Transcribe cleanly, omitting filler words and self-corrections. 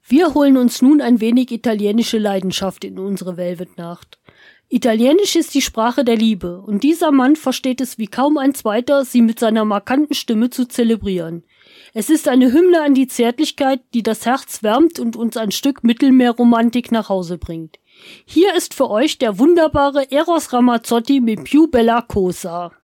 Wir holen uns nun ein wenig italienische Leidenschaft in unsere Velvet-Nacht. Italienisch ist die Sprache der Liebe und dieser Mann versteht es wie kaum ein zweiter, sie mit seiner markanten Stimme zu zelebrieren. Es ist eine Hymne an die Zärtlichkeit, die das Herz wärmt und uns ein Stück Mittelmeerromantik nach Hause bringt. Hier ist für euch der wunderbare Eros Ramazzotti mit Più bella cosa.